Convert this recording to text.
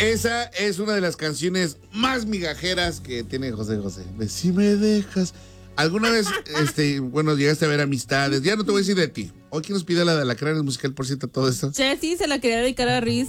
Esa es una de las canciones más migajeras que tiene José José. De si me dejas. ¿Alguna vez, bueno, llegaste a ver Amistades? Ya no te voy a decir de ti. Hoy, ¿quién nos pide la de Alacranes musical, por cierto, todo esto? Jessy se la quería dedicar a Riz.